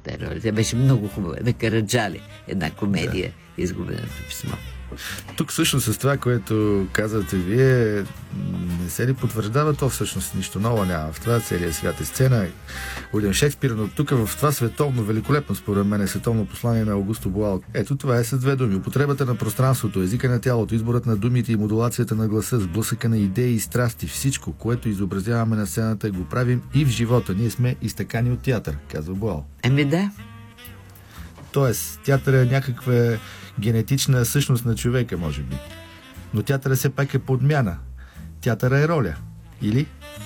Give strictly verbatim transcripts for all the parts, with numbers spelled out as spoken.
тази роля. Тя беше много хубава. На Караджали. Една комедия. Да. Изгубеното писмо. Тук всъщност с това, което казвате вие, не се ли потвърждава то всъщност нищо ново няма. В това целият свят е сцена. Уилям Шекспир, но тук в това световно, великолепно според мен е световно послание на Аугусто Боал. Ето това е с две думи. Употребата на пространството, езика на тялото, изборът на думите и модулацията на гласа, сблъсъка на идеи и страсти. Всичко, което изобразяваме на сцената, го правим и в живота. Ние сме изтъкани от театър, казва Боал. Ами да. Тоест, театър е някаква генетична същност на човека, може би. Но театъра все пак е подмяна. Театъра е роля. Или?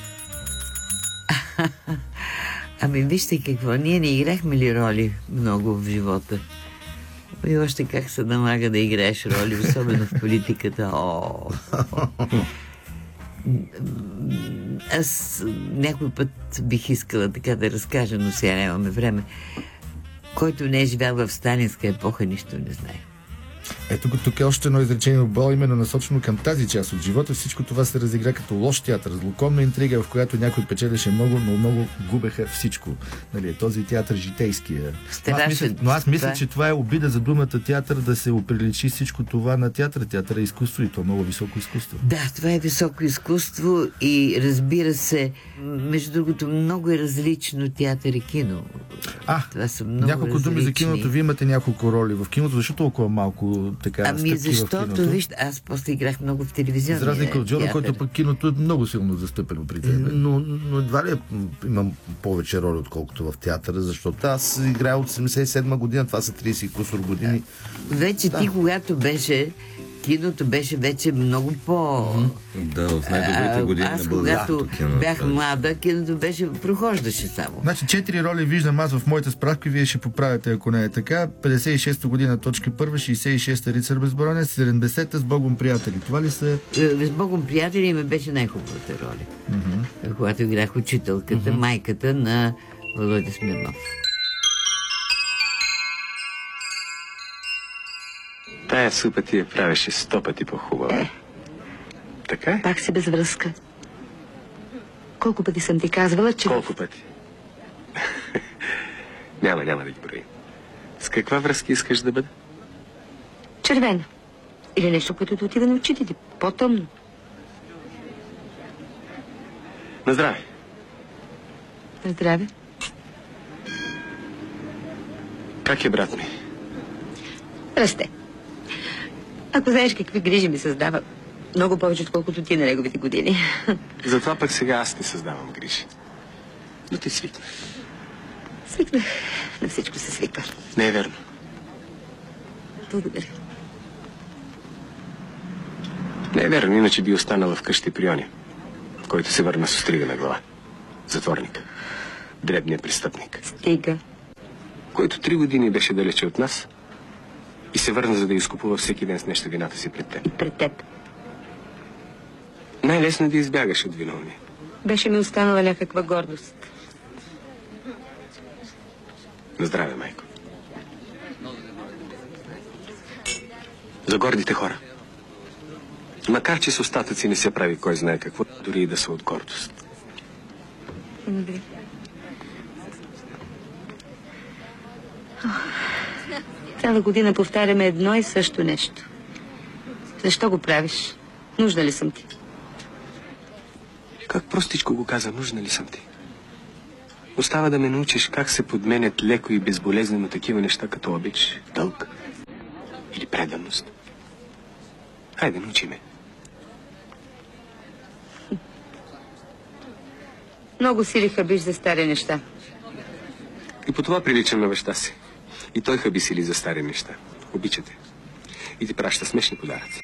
Ами вижте какво, ние не играхме ли роли много в живота? И още как се налага да играеш роли, особено в политиката. О! Аз някой път бих искала така да разкажа, но сега нямаме време. Който не е живял в сталинска епоха, нищо не знае. Ето го тук е още едно изречение от Боал, именно насочено към тази част от живота. Всичко това се разигра като лош театър, злоконна интрига, в която някой печелеше много, но много губеха всичко. Нали, този театър житейския. Но аз мисля, но аз мисля, че това е обида за думата театър, да се оприличи всичко това на театър. Театър е изкуство и то е много високо изкуство. Да, това е високо изкуство и разбира се, между другото, много е различно театър и кино. А, това са много няколко различни. думи за киното. Вие имате няколко роли в киното, защо толкова малко така ами стъпки защото, в киното? вижте, аз после играх много в телевизионния За разлика от Джона, който пък киното е много силно застъпено при теб. Но, но едва ли имам повече роли, отколкото в театъра, защото аз играя от седемдесет и седма година, това са трийсет и кусор години. Вече да. Ти, когато беше, киното беше вече много по... Да, от най-добрите години аз, на българското когато кино. бях млада, киното беше, прохождаше само. Значи четири роли виждам аз в моята справка, вие ще поправите, ако не е така. петдесет и шеста година, точка първа, шейсет и шеста Рицар безбранен, седемдесета С Богом приятели. Това ли са? С Богом приятели ми беше най-хубавата роля. Mm-hmm. Когато играх учителката, mm-hmm. майката на Володя Смирнов. Тая супа ти я правеше сто пъти по-хубава. Е. Така е? Пак си без връзка. Колко пъти съм ти казвала, че... Колко пъти? няма, няма да ги броим. С каква връзка искаш да бъде? Червена. Или нещо, което да отива на очите ти. По-тъмно. На здраве. На здраве. Как е, брат ми? Расте. Ако знаеш какви грижи ми създава, много повече, отколкото ти на неговите години. Затова пък сега аз не създавам грижи. Но ти свикна. Свикнах. На всичко се свиква. Не е верно. Благодаря. Не е верно, иначе би останала вкъщи при оня, който се върна с острига на глава. Затворник. Дребният престъпник. Стига. Който три години беше далече от нас и се върна, за да изкупува всеки ден с нещо вината си пред теб. И пред теб. Най-лесно е да избягаш от виновни. Беше ми останала някаква гордост. На здраве, майко. За гордите хора. Макар че с остатъци не се прави кой знае какво, дори и да са от гордост. Благодаря. Цяла година повтаряме едно и също нещо. Защо го правиш? Нужна ли съм ти? Как простичко го каза, нужна ли съм ти? Остава да ме научиш как се подменят леко и безболезнено такива неща, като обич, дълг или преданост. Хайде, научи ме. Много сили хабиш за стари неща. И по това приличам на баща си. И той хаби сили за стари неща. Обичате. И ти праща смешни подаръци.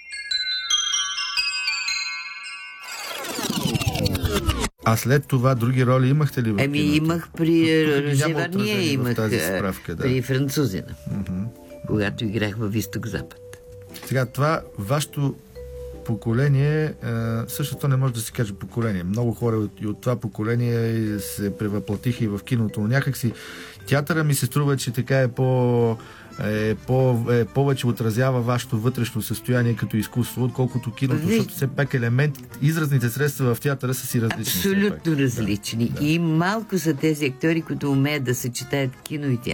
А след това други роли имахте ли в Еми киното? имах при Роже Няма Варние, отразени в имах тази справка, да. при Французина, Мгм. когато играх във Изток-Запад. Сега, това вашето поколение, е, същото не може да се каже поколение. Много хора от, и от това поколение се превъплатиха и в киното, но някакси театъра ми се струва, че така е по... Е, по, е, повече отразява вашето вътрешно състояние като изкуство, отколкото киното, Виж... защото все пак елемент, изразните средства в театъра са си различни. Абсолютно различни. Да, да. И малко са тези актьори, които умеят да съчетаят кино и театър.